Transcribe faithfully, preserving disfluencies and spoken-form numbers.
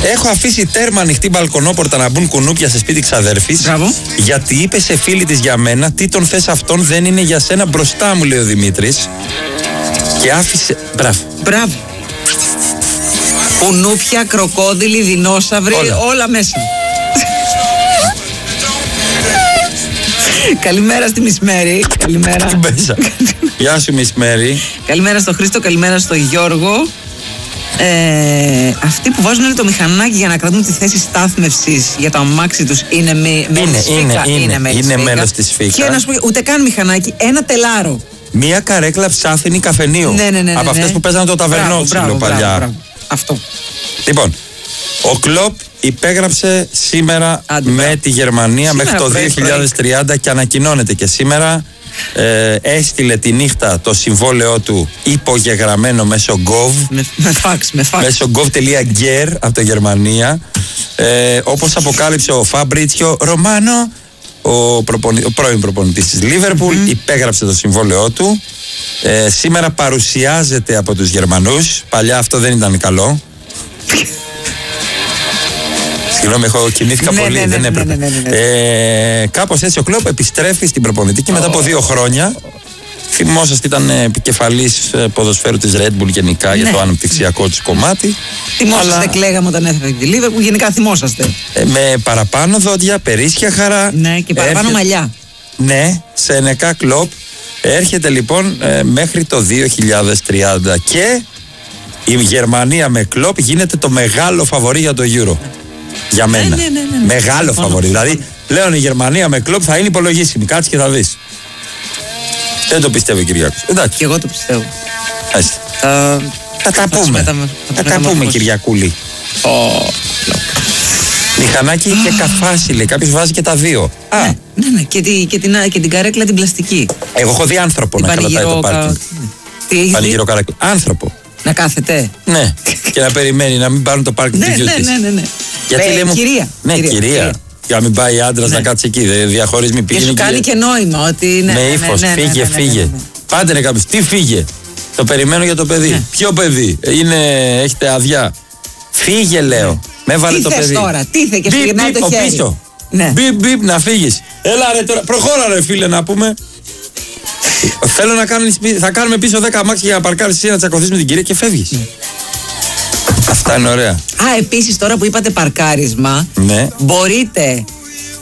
Έχω αφήσει τέρμα ανοιχτή μπαλκονόπορτα να μπουν κουνούπια σε σπίτι ξαδέρφης. Μπράβο. Γιατί είπε σε φίλη της για μένα, τι τον θες αυτόν, δεν είναι για σένα, μπροστά μου, λέει ο Δημήτρης. Και άφησε. Μπράβο. Μπράβο. Κουνούπια, κροκόδιλοι, δεινόσαυροι, όλα, όλα μέσα. Καλημέρα στη Miss Mary. Καλημέρα. Τι μπέσα. Γεια σου Miss Mary. Καλημέρα στο Χρήστο, καλημέρα στο Γιώργο. Ε, αυτοί που βάζουν όλο το μηχανάκι για να κρατούν τη θέση στάθμευσης για το αμάξι τους είναι μέλος της ΦΥΚΑ. Είναι, είναι μέλος της ΦΥΚΑ. Και να σου πω, ούτε καν μηχανάκι, ένα τελάρο. Μία καρέκλα ψάθινη καφενείου. Ναι, ναι, ναι, ναι. Από αυτές που παίζανε το ταβερνόξυλο παλιά. Μπράβο, μπράβο. Αυτό. Λοιπόν, ο Κλοπ υπέγραψε σήμερα Άντε, με μπράβο. τη Γερμανία σήμερα μέχρι το δύο χιλιάδες τριάντα και ανακοινώνεται και σήμερα. Ε, έστειλε τη νύχτα το συμβόλαιό του υπογεγραμμένο μέσω gov με, με φάξ, με φάξ. μέσω gov.gr από το Γερμανία, ε, όπως αποκάλυψε ο Φαμπρίτσιο Ρωμάνο, ο, προπονη, ο πρώην προπονητής της Λίβερπουλ, mm-hmm. υπέγραψε το συμβόλαιό του. ε, σήμερα παρουσιάζεται από τους Γερμανούς. Παλιά αυτό δεν ήταν καλό. Συγγνώμη, έχω κινήθηκα ναι, πολύ, ναι, ναι, δεν έπρεπε. Ναι, ναι, ναι, ναι. Ε, κάπως έτσι ο Κλοπ επιστρέφει στην προπονητική oh. μετά από δύο χρόνια. Θυμόσαστε, ήταν επικεφαλής ποδοσφαίρου της Red Bull γενικά ναι. για το αναπτυξιακό της κομμάτι. Θυμόσαστε, αλλά... κλαίγαμε όταν έφερε τη Liverpool, γενικά θυμόσαστε. Ε, με παραπάνω δόντια, περίσσια χαρά. Ναι, και παραπάνω έρχεται... μαλλιά. Ναι, σε ενεκά Κλοπ. Έρχεται λοιπόν ε, μέχρι το δύο χιλιάδες τριάντα και η Γερμανία με Κλοπ γίνεται το μεγάλο φαβορί για το Euro. Για μένα. Ναι, ναι, ναι, ναι. Μεγάλο φαβορί. Δηλαδή, πλέον η Γερμανία με Κλοπ θα είναι υπολογίσιμη. Κάτσε και θα δεις. Δεν το πιστεύει ο Κυριάκος. Εντάξει. Και εγώ το πιστεύω. Έτσι. Θα, θα τα πούμε. Μεταμε... Θα, θα τα πούμε, Κυριακούλη. Oh. Μηχανάκι oh. και καφάση, λέει. Κάποιος βάζει και τα δύο. Ναι, Α. ναι, ναι. Και, τη, και, την, και την καρέκλα την πλαστική. Εγώ έχω δει άνθρωπο να καλατάει το πάρκινγκ. Πανηγυρό καρέκλα. Άνθρωπο. Να κάθεται. Ναι. Και να περιμένει να μην πάρουν το πάρκινγκ του γιού της. Ναι, ναι, ναι. Γιατί λέμε. Κυρία. Ναι, κυρία. Για να μην πάει άντρας να κάτσει εκεί. Διαχωρισμοί πήγαινε. Και σου κάνει και νόημα ότι. Με ύφος. Φύγε, φύγε. Πάντε είναι κάποιος. Τι φύγε. Το περιμένω για το παιδί. Ποιο παιδί. Έχετε αδειά. Φύγε, λέω. Με βάλε το παιδί. Τώρα, τι θε και σου γυρνάει το χέρι. Πίσω. Μπιπ, μπιπ, να φύγεις. Έλα ρε τώρα. Προχώρα ρε φίλε να πούμε. Θέλω να κάνω. Θα κάνουμε πίσω δέκα αμάξια για να παρκάρεις εσύ να τσακωθείς με την κυρία και φεύγεις. Αυτά είναι ωραία. Α, επίσης τώρα που είπατε παρκάρισμα, ναι. μπορείτε